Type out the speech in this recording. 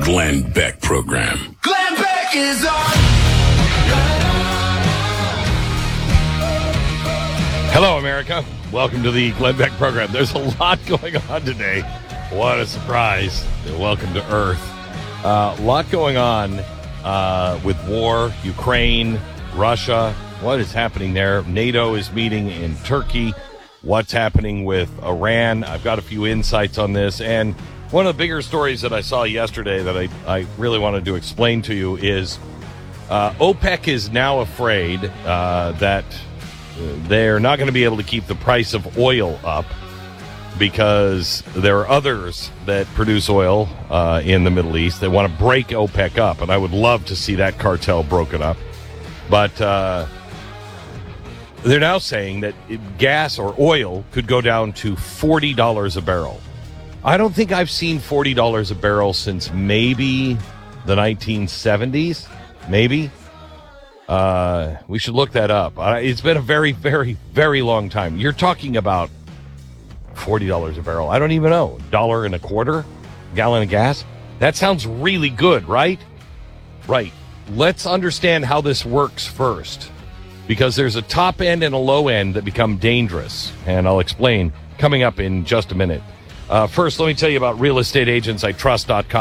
Glenn Beck Program. Glenn Beck is on. Hello, America. Welcome to the Glenn Beck Program. There's a lot going on today. What a surprise. Welcome to Earth. A lot going on with war, Ukraine, Russia. What is happening there? NATO is meeting in Turkey. What's happening with Iran? I've got a few insights on this. And one of the bigger stories that I saw yesterday that I really wanted to explain to you is OPEC is now afraid that they're not going to be able to keep the price of oil up because there are others that produce oil in the Middle East. They want to break OPEC up, and I would love to see that cartel broken up. But they're now saying that gas or oil could go down to $40 a barrel. I don't think I've seen $40 a barrel since maybe the 1970s. Maybe. We should look that up. It's been a very, very, very long time. You're talking about $40 a barrel. I don't even know. $1.25 gallon of gas. That sounds really good, right? Right. Let's understand how this works first, because there's a top end and a low end that become dangerous, and I'll explain coming up in just a minute. First, let me tell you about realestateagentsitrust.com.